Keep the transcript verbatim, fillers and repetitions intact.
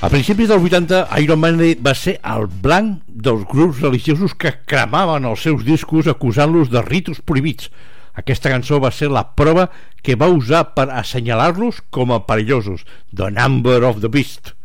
A principis dels vuitanta, Iron Maiden va ser el blanc dels grups religiosos que cremaven els seus discos acusant-los de ritus prohibits. Aquesta cançó va ser la prova que va usar per assenyalar-los com a perillosos, The Number of the Beast.